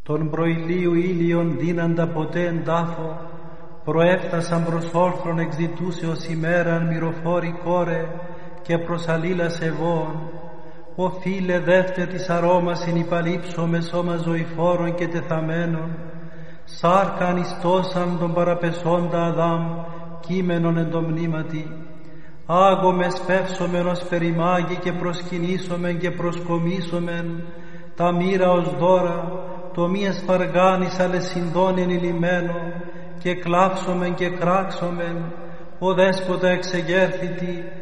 τον προηλίου ήλιον δίναντα ποτέ εν τάφο, προέφτασαν προς όρθρον εξητούσεως ημέραν μυροφόρη κόρε και προς αλλήλας ευώων. Ο φίλε δεύτε της αρώμας συνυπαλείψω με σώμα ζωηφόρων και τεθαμένων, σάρκα ανιστώσαν τον παραπεσόντα Αδάμ, κείμενον εν το μνήματι. Άγομες πεύσομεν ως περιμάγει και προσκυνήσομεν και προσκομίσομεν τα μοίρα ως δώρα, το μη εσφαργάνης αλεσυντών ενηλυμένο, και κλάψομεν και κράξομεν, ο δέσποτα εξεγέρθητη,